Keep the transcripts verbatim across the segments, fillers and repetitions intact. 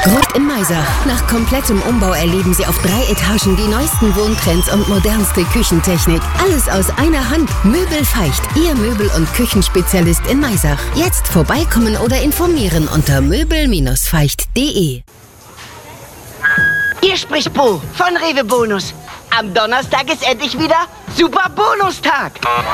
Groth in Maisach. Nach komplettem Umbau erleben Sie auf drei Etagen die neuesten Wohntrends und modernste Küchentechnik. Alles aus einer Hand. Möbelfeucht. Ihr Möbel- und Küchenspezialist in Maisach. Jetzt vorbeikommen oder informieren unter möbel feucht punkt de. Hier spricht Bo von Rewe Bonus. Am Donnerstag ist endlich wieder Super Bonustag.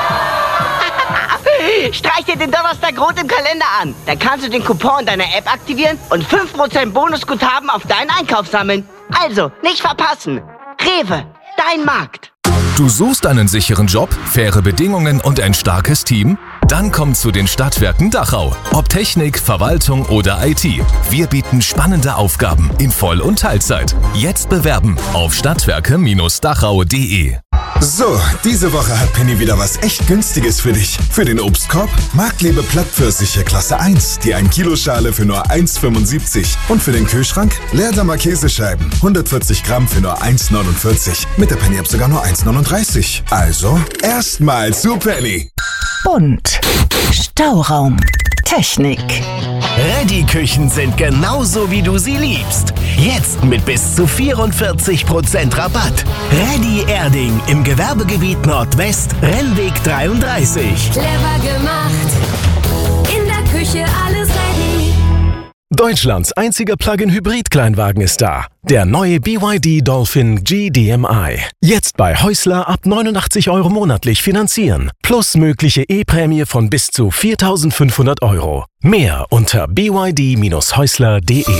Streich dir den Donnerstag rot im Kalender an. Dann kannst du den Coupon in deiner App aktivieren und fünf Prozent Bonusguthaben auf deinen Einkauf sammeln. Also, nicht verpassen. Rewe, dein Markt. Du suchst einen sicheren Job, faire Bedingungen und ein starkes Team? Dann komm zu den Stadtwerken Dachau. Ob Technik, Verwaltung oder I T. Wir bieten spannende Aufgaben in Voll- und Teilzeit. Jetzt bewerben auf stadtwerke Dachau punkt de. So, diese Woche hat Penny wieder was echt Günstiges für dich. Für den Obstkorb Marktlebe Plattpfirsiche Klasse eins, die ein Kilo Schale für nur eins Fünfundsiebzig. Und für den Kühlschrank Leerdammer Käsescheiben, hundertvierzig Gramm für nur eins neunundvierzig. Mit der Penny-App sogar nur eins neununddreißig. Also, erstmal zu Penny. Bunt. Stauraum. Technik. Ready-Küchen sind genauso, wie du sie liebst. Jetzt mit bis zu vierundvierzig Prozent Rabatt. Ready Erding im Gewerbegebiet Nordwest, Rennweg dreiunddreißig. Clever gemacht. In der Küche alles ready. Deutschlands einziger Plug-in-Hybrid-Kleinwagen ist da. Der neue B Y D Dolphin G D M I. Jetzt bei Häusler ab neunundachtzig Euro monatlich finanzieren. Plus mögliche E-Prämie von bis zu viertausendfünfhundert Euro. Mehr unter b y d häusler punkt de.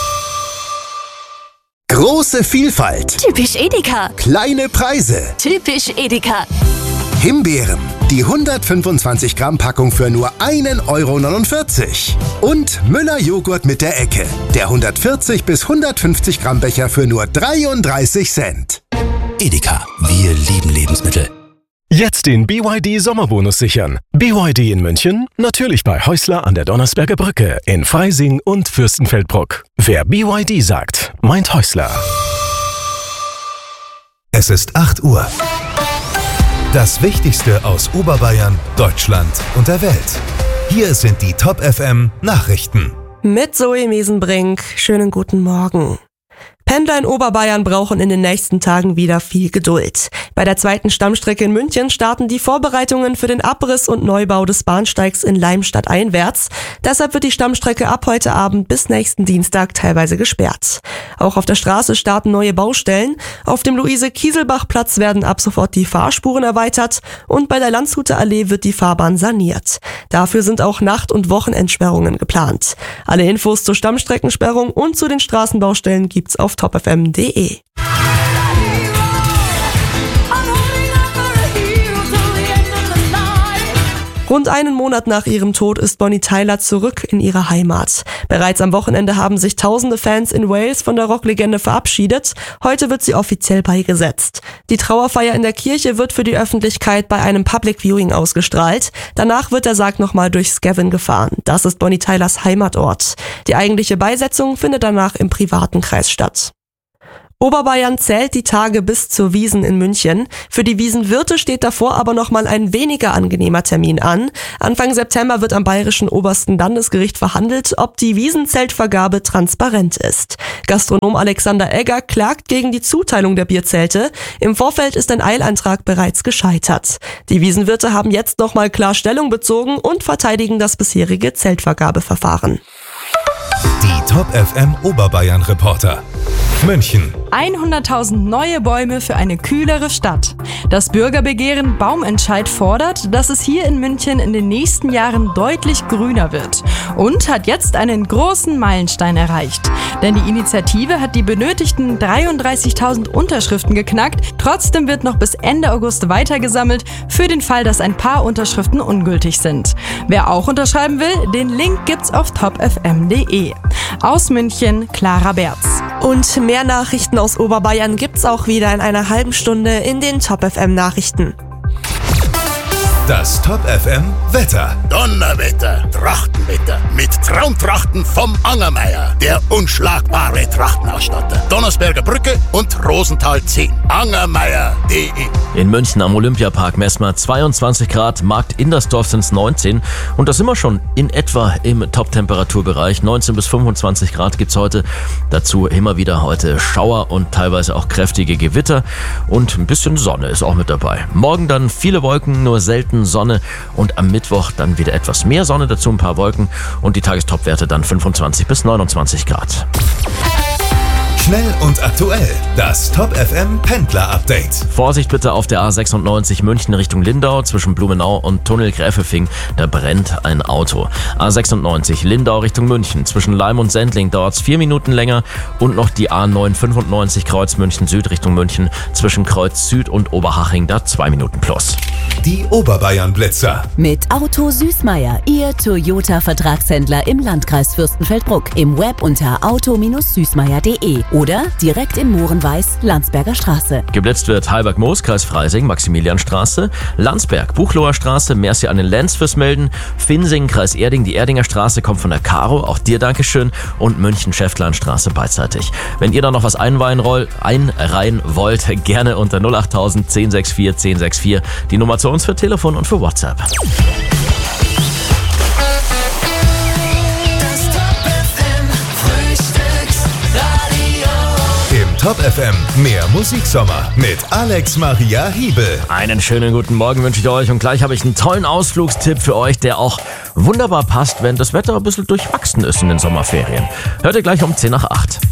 Große Vielfalt. Typisch Edeka. Kleine Preise. Typisch Edeka. Himbeeren. Die hundertfünfundzwanzig Gramm Packung für nur ein Euro neunundvierzig. Und Müller Joghurt mit der Ecke. Der hundertvierzig bis hundertfünfzig Gramm Becher für nur dreiunddreißig Cent. Edeka. Wir lieben Lebensmittel. Jetzt den B Y D Sommerbonus sichern. B Y D in München, natürlich bei Häusler an der Donnersberger Brücke, in Freising und Fürstenfeldbruck. Wer B Y D sagt, meint Häusler. Es ist acht Uhr. Das Wichtigste aus Oberbayern, Deutschland und der Welt. Hier sind die Top F M Nachrichten. Mit Zoe Mesenbrink. Schönen guten Morgen. Pendler in Oberbayern brauchen in den nächsten Tagen wieder viel Geduld. Bei der zweiten Stammstrecke in München starten die Vorbereitungen für den Abriss und Neubau des Bahnsteigs in Leimstadt einwärts. Deshalb wird die Stammstrecke ab heute Abend bis nächsten Dienstag teilweise gesperrt. Auch auf der Straße starten neue Baustellen. Auf dem Luise-Kieselbach-Platz werden ab sofort die Fahrspuren erweitert und bei der Landshuter Allee wird die Fahrbahn saniert. Dafür sind auch Nacht- und Wochenendsperrungen geplant. Alle Infos zur Stammstreckensperrung und zu den Straßenbaustellen gibt's auf top f m punkt de. Rund einen Monat nach ihrem Tod ist Bonnie Tyler zurück in ihre Heimat. Bereits am Wochenende haben sich tausende Fans in Wales von der Rocklegende verabschiedet. Heute wird sie offiziell beigesetzt. Die Trauerfeier in der Kirche wird für die Öffentlichkeit bei einem Public Viewing ausgestrahlt. Danach wird der Sarg nochmal durch Scaven gefahren. Das ist Bonnie Tylers Heimatort. Die eigentliche Beisetzung findet danach im privaten Kreis statt. Oberbayern zählt die Tage bis zur Wiesn in München. Für die Wiesenwirte steht davor aber nochmal ein weniger angenehmer Termin an. Anfang September wird am Bayerischen Obersten Landesgericht verhandelt, ob die Wiesenzeltvergabe transparent ist. Gastronom Alexander Egger klagt gegen die Zuteilung der Bierzelte. Im Vorfeld ist ein Eilantrag bereits gescheitert. Die Wiesenwirte haben jetzt nochmal klar Stellung bezogen und verteidigen das bisherige Zeltvergabeverfahren. Die Top F M Oberbayern Reporter. München. hunderttausend neue Bäume für eine kühlere Stadt. Das Bürgerbegehren Baumentscheid fordert, dass es hier in München in den nächsten Jahren deutlich grüner wird und hat jetzt einen großen Meilenstein erreicht. Denn die Initiative hat die benötigten dreiunddreißigtausend Unterschriften geknackt. Trotzdem wird noch bis Ende August weitergesammelt, für den Fall, dass ein paar Unterschriften ungültig sind. Wer auch unterschreiben will, den Link gibt's auf top f m punkt de. Aus München, Clara Berz. Und mehr Nachrichten aus Oberbayern gibt's auch wieder in einer halben Stunde in den Top F M Nachrichten. Das Top F M Wetter. Donnerwetter, Trachtenwetter mit Traumtrachten vom Angermeier, der unschlagbare Trachtenausstatter. Donnersberger Brücke und Rosenthal zehn. Angermeier punkt de. In München am Olympiapark Messmer zweiundzwanzig Grad, Markt Indersdorf sind es neunzehn und das sind wir schon in etwa im Top-Temperaturbereich. neunzehn bis fünfundzwanzig Grad gibt's heute. Dazu immer wieder heute Schauer und teilweise auch kräftige Gewitter und ein bisschen Sonne ist auch mit dabei. Morgen dann viele Wolken, nur selten Sonne und am Mittwoch dann wieder etwas mehr Sonne, dazu ein paar Wolken und die Tagestopwerte dann fünfundzwanzig bis neunundzwanzig Grad. Schnell und aktuell. Das Top F M Pendler Update. Vorsicht bitte auf der A sechsundneunzig München Richtung Lindau zwischen Blumenau und Tunnel Gräfefing. Da brennt ein Auto. A sechsundneunzig Lindau Richtung München zwischen Leim und Sendling dauert es vier Minuten länger. Und noch die A neunhundertfünfundneunzig Kreuz München Süd Richtung München zwischen Kreuz Süd und Oberhaching. Da zwei Minuten plus. Die Oberbayern Blitzer. Mit Auto Süßmeier, Ihr Toyota-Vertragshändler im Landkreis Fürstenfeldbruck. Im Web unter auto Süßmeier punkt de oder direkt in Mohrenweiß, Landsberger Straße. Geblitzt wird Halberg-Moos, Kreis Freising, Maximilianstraße, Landsberg, Buchloher Straße, merci an den Lenz fürs Melden, Finsing, Kreis Erding, die Erdinger Straße kommt von der Caro, auch dir Dankeschön, und München-Schäftlarnstraße beidseitig. Wenn ihr da noch was einreihen, roll, einreihen wollt, gerne unter null achttausend zehn sechs vier zehn sechs vier, die Nummer zu uns für Telefon und für WhatsApp. Top F M, mehr Musiksommer mit Alex Maria Hiebel. Einen schönen guten Morgen wünsche ich euch und gleich habe ich einen tollen Ausflugstipp für euch, der auch wunderbar passt, wenn das Wetter ein bisschen durchwachsen ist in den Sommerferien. Hört ihr gleich um zehn nach acht.